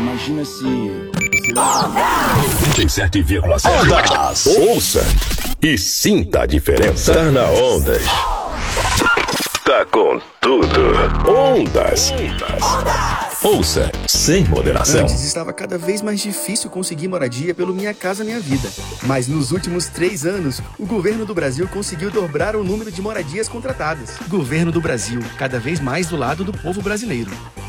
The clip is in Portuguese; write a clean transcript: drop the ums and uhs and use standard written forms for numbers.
Imagina se... 27,7. Ondas! Ouça e sinta a diferença. Tá na Ondas. Tá com tudo. Ondas. Ouça sem moderação. Antes estava cada vez mais difícil conseguir moradia pelo Minha Casa Minha Vida. Mas nos últimos 3 anos, o governo do Brasil conseguiu dobrar o número de moradias contratadas. Governo do Brasil, cada vez mais do lado do povo brasileiro.